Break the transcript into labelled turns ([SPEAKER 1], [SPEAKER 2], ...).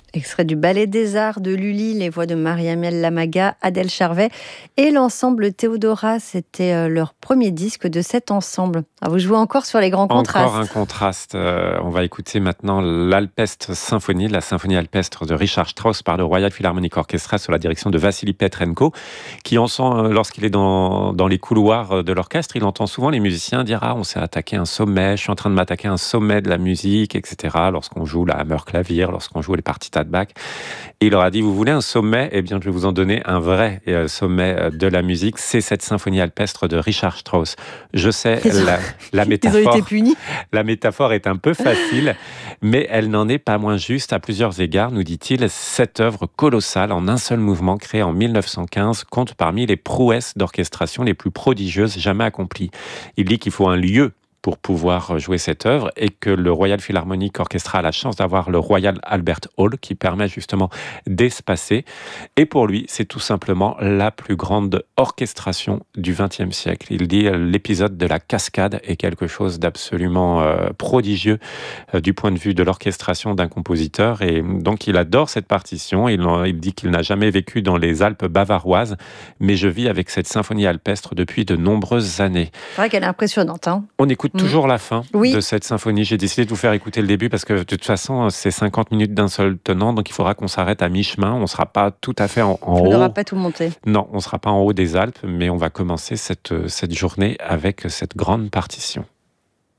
[SPEAKER 1] Extrait du Ballet des Arts de Lully, les voix de Marie-Amélie Lamaga, Adèle Charvet et l'ensemble Théodora. C'était leur premier disque de cet ensemble. Ah, vous jouez encore sur les grands
[SPEAKER 2] Encore un
[SPEAKER 1] contrastes.
[SPEAKER 2] contraste. On va écouter maintenant l'Alpestre Symphonie, la symphonie alpestre de Richard Strauss par le Royal Philharmonic Orchestra sous la direction de Vassili Petrenko, qui lorsqu'il est dans les couloirs de l'orchestre, il entend souvent les musiciens dire « Ah, on s'est attaqué à un sommet, je suis en train de m'attaquer à un sommet de la musique, etc. » Lorsqu'on joue la hammer clavier, lorsqu'on joue les partitas de Bach. Et il leur a dit « Vous voulez un sommet ? Eh bien, je vais vous en donner un vrai sommet de la musique. C'est cette symphonie alpestre de Richard Strauss. » Je sais, la
[SPEAKER 1] Ils ont été
[SPEAKER 2] métaphore,
[SPEAKER 1] punis.
[SPEAKER 2] la métaphore est un peu facile, mais elle n'en est pas moins juste à plusieurs égards, nous dit-il. Cette œuvre colossale, en un seul mouvement, créée en 1915, compte parmi les prouesses d'orchestration les plus prodigieuses jamais accomplies. Il dit qu'il faut un lieu pour pouvoir jouer cette œuvre et que le Royal Philharmonic Orchestra a la chance d'avoir le Royal Albert Hall qui permet justement d'espacer. Et pour lui, c'est tout simplement la plus grande orchestration du XXe siècle. Il dit l'épisode de la cascade est quelque chose d'absolument prodigieux du point de vue de l'orchestration d'un compositeur. Et donc, il adore cette partition. Il dit qu'il n'a jamais vécu dans les Alpes bavaroises, mais je vis avec cette symphonie alpestre depuis de nombreuses années.
[SPEAKER 1] C'est vrai qu'elle est impressionnante.
[SPEAKER 2] On écoute toujours la fin
[SPEAKER 1] Oui.
[SPEAKER 2] de cette symphonie. J'ai décidé de vous faire écouter le début parce que de toute façon, c'est 50 minutes d'un seul tenant, donc il faudra qu'on s'arrête à mi-chemin. On ne sera pas tout à fait en
[SPEAKER 1] On
[SPEAKER 2] haut.
[SPEAKER 1] n'aura pas tout monté.
[SPEAKER 2] Non, on ne sera pas en haut des Alpes, mais on va commencer cette journée avec cette grande partition.